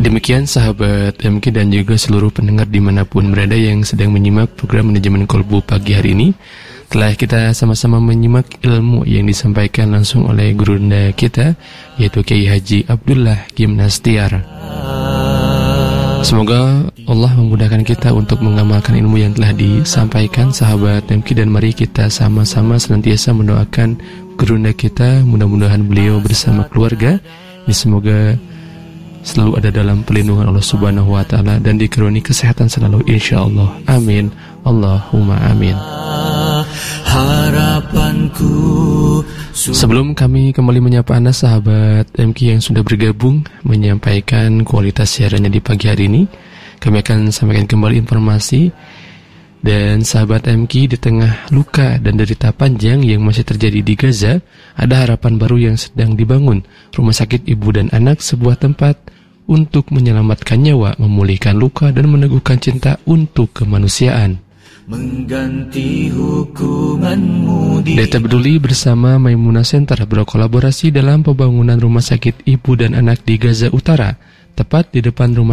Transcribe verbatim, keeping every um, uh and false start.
Demikian sahabat M K dan juga seluruh pendengar dimanapun berada yang sedang menyimak program Manajemen Kolbu pagi hari ini. Telah kita sama-sama menyimak ilmu yang disampaikan langsung oleh gurunda kita, yaitu Kiai Haji Abdullah Gimnastiar. Semoga Allah memudahkan kita untuk mengamalkan ilmu yang telah disampaikan sahabat M K, dan mari kita sama-sama senantiasa mendoakan gurunda kita, mudah-mudahan beliau bersama keluarga ini semoga selalu ada dalam perlindungan Allah Subhanahu wa taala dan dikaruniai kesehatan selalu insyaallah. Amin. Allahumma amin. Harapanku. Sebelum kami kembali menyapa Anda sahabat M K yang sudah bergabung menyampaikan kualitas siarannya di pagi hari ini, kami akan sampaikan kembali informasi. Dan sahabat M K, di tengah luka dan derita panjang yang masih terjadi di Gaza, ada harapan baru yang sedang dibangun. Rumah Sakit Ibu dan Anak, sebuah tempat untuk menyelamatkan nyawa, memulihkan luka, dan meneguhkan cinta untuk kemanusiaan. Mengganti hukumanmu di... Data Peduli bersama Maimunah Center berkolaborasi dalam pembangunan Rumah Sakit Ibu dan Anak di Gaza Utara, tepat di depan rumah